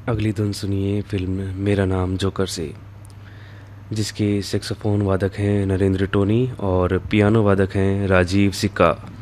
अगली धुन सुनिए फिल्म मेरा नाम जोकर से, जिसके सैक्सोफोन वादक हैं नरेंद्र टोनी और पियानो वादक हैं राजीव सिक्का।